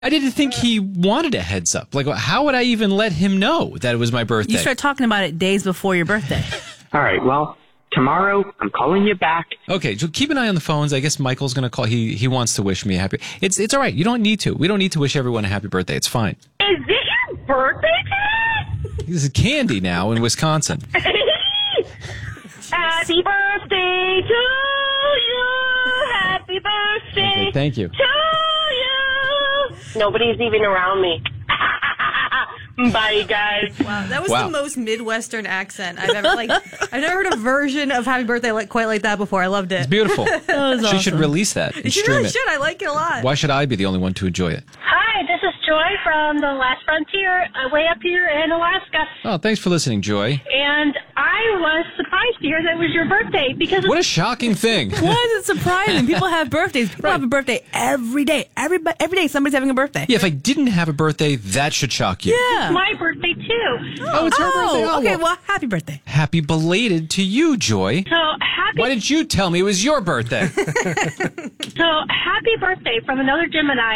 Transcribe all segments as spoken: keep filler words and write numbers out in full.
I didn't think he wanted a heads up. Like, how would I even let him know that it was my birthday? You start talking about it days before your birthday. All right, well, tomorrow I'm calling you back. Okay, so keep an eye on the phones. I guess Michael's going to call. He he wants to wish me a happy... It's it's all right. You don't need to. We don't need to wish everyone a happy birthday. It's fine. Is this your birthday today? This is Candy now in Wisconsin. Happy birthday to you. Happy birthday Okay, thank you. to you. Nobody's even around me. Bye, guys. Wow, that was Wow. the most Midwestern accent I've ever, like, I've never heard a version of Happy Birthday like quite like that before. I loved it. It's beautiful. That was She awesome. should release that and She stream really it. should. I like it a lot. Why should I be the only one to enjoy it? Hi, this is Joy from the Last Frontier, uh, way up here in Alaska. Oh, thanks for listening, Joy. And I was surprised to hear that it was your birthday because What a shocking thing. Why is it surprising? People have birthdays. People have a birthday every day. Every, every day somebody's having a birthday. Yeah, if I didn't have a birthday, that should shock you. Yeah. it's my birthday too. Oh, it's her birthday. Oh, okay. well, Well, happy birthday. happy belated to you, Joy. So happy, Why didn't you tell me it was your birthday? so happy birthday from another Gemini.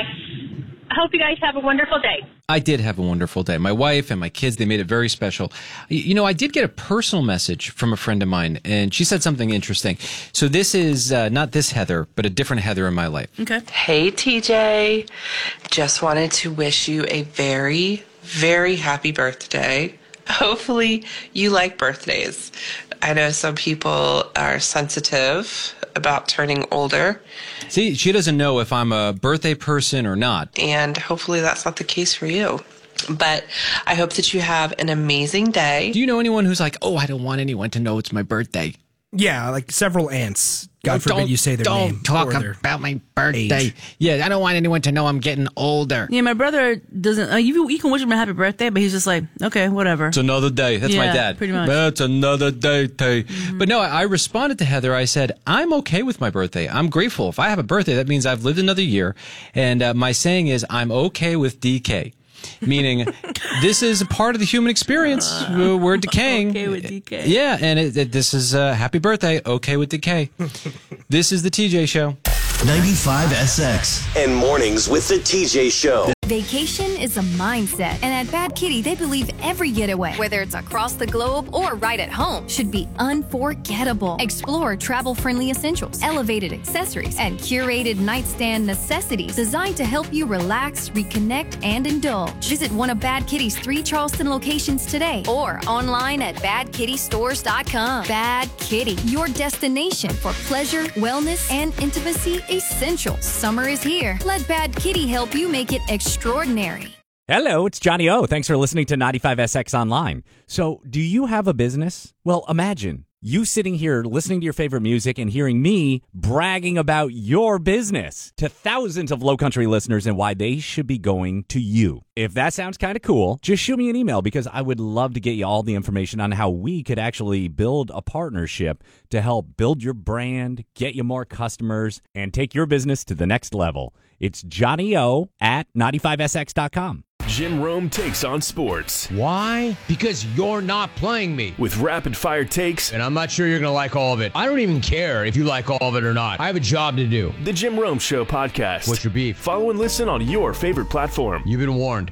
I hope you guys have a wonderful day. I did have a wonderful day. My wife and my kids, they made it very special. Y- You know, I did get a personal message from a friend of mine, and she said something interesting. So this is uh, not this Heather, but a different Heather in my life. Okay. Hey, T J. Just wanted to wish you a very, very happy birthday. Hopefully you like birthdays. I know some people are sensitive about turning older, See, she doesn't know if I'm a birthday person or not. and hopefully that's not the case for you. But I hope that you have an amazing day. Do you know anyone who's like, oh, I don't want anyone to know it's my birthday? Yeah, like several aunts. God Oh, forbid don't- you say their don't name. talk or their about my birthday. age. Yeah, I don't want anyone to know I'm getting older. Yeah, my brother doesn't. Uh, you, you can wish him a happy birthday, but he's just like, okay, whatever. It's another day. That's my Yeah, dad. pretty much. That's another day. day. But no, I, I responded to Heather. I said, I'm okay with my birthday. I'm grateful. If I have a birthday, that means I've lived another year. And uh, my saying is, I'm okay with D K. Meaning, this is a part of the human experience. Uh, We're decaying. Okay with D K. Yeah, and it, it, this is uh, happy birthday. Okay with decay. This is the T J Show. ninety-five S X. And mornings with the T J Show. Vacation is a mindset, and at Bad Kitty, they believe every getaway, whether it's across the globe or right at home, should be unforgettable. Explore travel-friendly essentials, elevated accessories, and curated nightstand necessities designed to help you relax, reconnect, and indulge. Visit one of Bad Kitty's three Charleston locations today or online at bad kitty stores dot com. Bad Kitty, your destination for pleasure, wellness, and intimacy essentials. Summer is here. Let Bad Kitty help you make it extraordinary. Hello, it's Johnny O. Thanks for listening to ninety-five S X Online. So, do you have a business? Well, imagine you sitting here listening to your favorite music and hearing me bragging about your business to thousands of Low Country listeners and why they should be going to you. If that sounds kind of cool, just shoot me an email because I would love to get you all the information on how we could actually build a partnership to help build your brand, get you more customers, and take your business to the next level. It's Johnny O at ninety-five S X dot com. Jim Rome takes on sports. Why? Because you're not playing me. With rapid fire takes. And I'm not sure you're going to like all of it. I don't even care if you like all of it or not. I have a job to do. The Jim Rome Show podcast. What's your beef? Follow and listen on your favorite platform. You've been warned.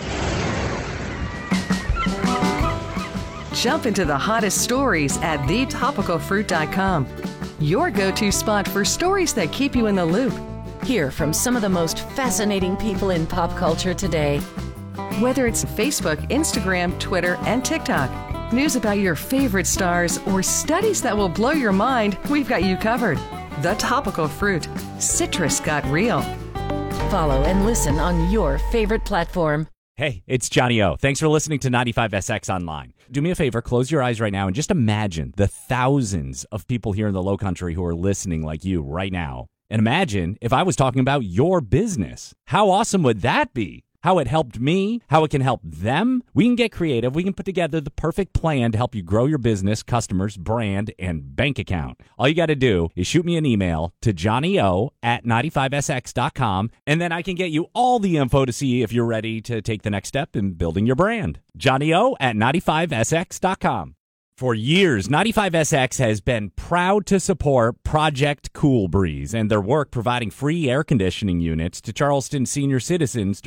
Jump into the hottest stories at the topical fruit dot com. Your go-to spot for stories that keep you in the loop. Hear from some of the most fascinating people in pop culture today. Whether it's Facebook, Instagram, Twitter, and TikTok, news about your favorite stars, or studies that will blow your mind, we've got you covered. The Topical Fruit. Citrus got real. Follow and listen on your favorite platform. Hey, it's Johnny O. Thanks for listening to ninety-five S X Online. Do me a favor, close your eyes right now and just imagine the thousands of people here in the Low Country who are listening like you right now. And imagine if I was talking about your business. How awesome would that be? How it helped me, how it can help them. We can get creative. We can put together the perfect plan to help you grow your business, customers, brand, and bank account. All you got to do is shoot me an email to johnny o at ninety-five S X dot com, and then I can get you all the info to see if you're ready to take the next step in building your brand. johnny o at ninety-five S X dot com. For years, ninety-five S X has been proud to support Project Cool Breeze and their work providing free air conditioning units to Charleston senior citizens